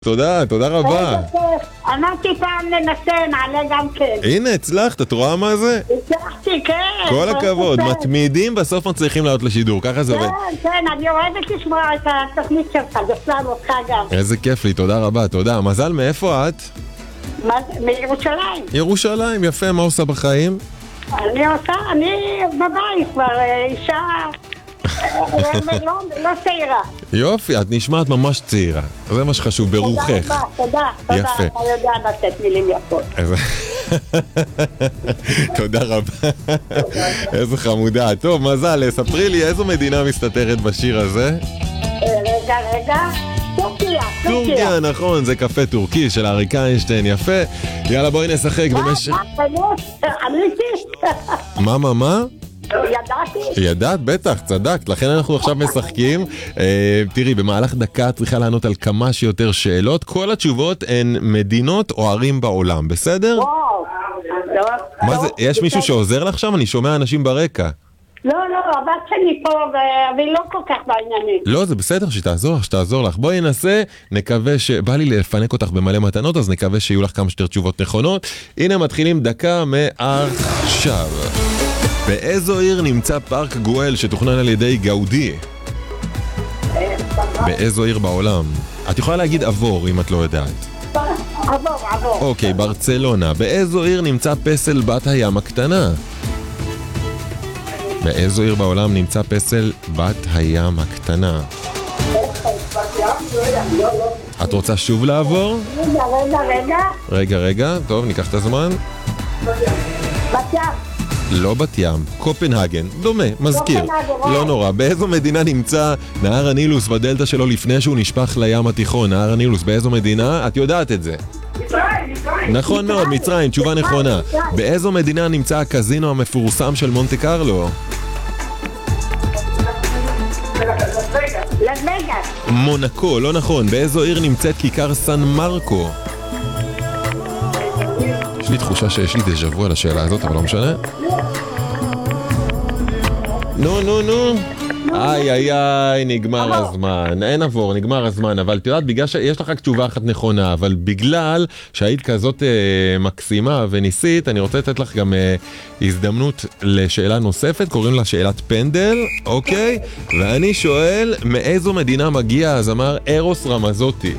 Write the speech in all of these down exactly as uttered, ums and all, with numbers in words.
תודה, תודה רבה. אמרתי פעם ננסה, נעלה גם כן. הנה, הצלחת, את רואה מה זה? הצלחתי, כן. כל הכבוד, מתמידים, בסוף מצליחים לעלות לשידור, ככה זה עובד. כן, כן, אני אוהבת לשמוע את התוכנית שלך, בכלל אותך גם. איזה כיף לי, תודה רבה, תודה. מזל, מאיפה את? מירושלים. ירושלים, יפה, מה עושה בחיים? אני עושה, אני בבית כבר, אישה לא צעירה. יופי, את נשמעת ממש צעירה, זה מה שחשוב, ברוחך. תודה רבה, תודה, תודה. יפה. אתה יודע לתת מילים יפות. תודה רבה. איזה חמודה. טוב, מזל, ספרי לי איזו מדינה מסתתרת בשיר הזה? רגע, רגע. טורקיה, טורקיה, נכון, זה קפה טורקי של אריק איינשטיין, יפה. יאללה, בואי נשחק במשך... מה, מה, מה? ידעתי? ידעת, בטח, צדקת, לכן אנחנו עכשיו משחקים. תראי, במהלך דקה את צריכה לענות על כמה שיותר שאלות. כל התשובות הן מדינות או ערים בעולם, בסדר? וואו. מה זה, יש מישהו שעוזר לך שם? אני שומע אנשים ברקע. לא, לא, הבת שלי פה, והיא לא כל כך בעניינים. לא, זה בסדר, שתעזור לך, שתעזור לך. בואי ננסה, נקווה ש... בא לי לפנק אותך במלא מתנות, אז נקווה שיהיו לך כמה שיותר תשובות נכונות. הנה מתחילים דקה מעכשיו. באיזו עיר נמצא פארק גואל שתוכנן על ידי גאודי? באיזו עיר בעולם? את יכולה להגיד עבור אם את לא יודעת. עבור, עבור. אוקיי, ברצלונה. באיזו עיר נמצא פסל בת הים הקטנה? באיזו עיר בעולם נמצא פסל בת הים הקטנה? את רוצה שוב לעבור? רגע, רגע, רגע. רגע, רגע, טוב, ניקח את הזמן. בת ים. לא בת ים, קופנהגן, דומה, מזכיר. לא נורא. באיזו מדינה נמצא נהר הנילוס בדלטה שלו לפני שהוא נשפך לים התיכון? נהר הנילוס, באיזו מדינה? את יודעת את זה. נכון מאוד, מצרים, תשובה נכונה. באיזו מדינה נמצא הקזינו המפורסם של מונטה קרלו? מונקו, לא נכון. באיזו עיר נמצאת כיכר סן מרקו? יש לי תחושה שיש לי דז'ה וו על השאלה הזאת, אבל לא משנה. נו, נו, נו. איי, איי, איי, נגמר הזמן. אין עבור, נגמר הזמן. אבל תראה, בגלל שיש לך רק תשובה אחת נכונה, אבל בגלל שהיית כזאת אה, מקסימה וניסית, אני רוצה לתת לך גם אה, הזדמנות לשאלה נוספת, קוראים לה שאלת פנדל, אוקיי? ואני שואל, מאיזו מדינה מגיע הזמר ארוס רמזוטי?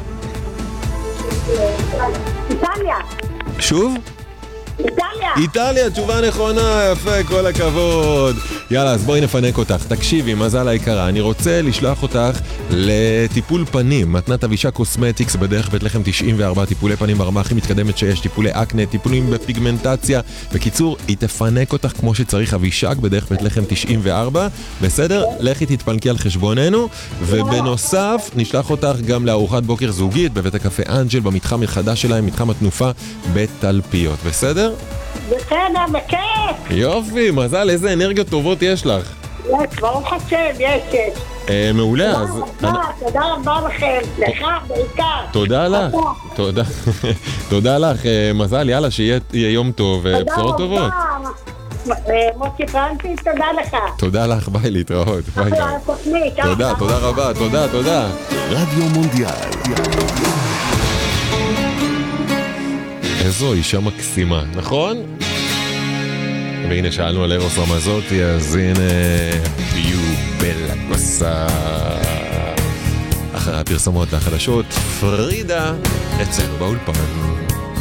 איטליה. שוב? איטליה. איטליה, תשובה נכונה, יפה, כל הכבוד. יאללה, אז בואי נפנק אותך. תקשיבי, מזל היקרה, אני רוצה לשלוח אותך לטיפול פנים. מתנת אבישה קוסמטיקס בדרך בית לחם תשעים וארבע, טיפולי פנים ברמה הכי מתקדמת שיש, טיפולי אקנה, טיפולים בפיגמנטציה. בקיצור, היא תפנק אותך כמו שצריך. אבישק בדרך בית לחם תשעים וארבע, בסדר? לכי תתפנקי על חשבוננו, ובנוסף נשלח אותך גם לארוחת בוקר זוגית בבית הקפה אנג'ל במתחם החדש שלהם, מתחם התנופה בתלפיות, בסדר? בסדר, בכיף. יופי, מזל, איזה אנרגיות טובות יש לך. יש, ברוך השם, יש, יש. אה, מעולה, אז... תודה, תודה רבה לכם, לך בעיקר. תודה לך, תודה. תודה לך, מזל, יאללה, שיהיה יום טוב ובשורות טובות. תודה רבה. מוטי פרנקי, תודה לך. תודה לך, ביי, להתראות. ביי ביי. תודה, תודה רבה, תודה, תודה. רדיו מונדיאל. איזו אישה מקסימה, נכון? והנה שאלנו על ארוס רמזוטי, אז הנה ביו בלה קוסה. אחרי הפרסומות והחדשות, פרידה אצלנו באולפן.